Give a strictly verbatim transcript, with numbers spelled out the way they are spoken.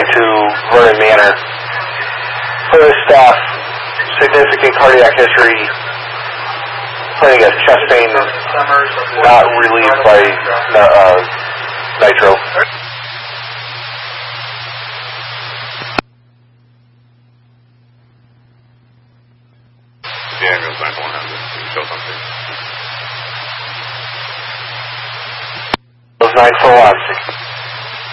returning to Vernon Manor. For the staff, significant cardiac history, playing a chest pain, not relieved by uh, nitro. The ambulance nine one one, show something. Those nine four one.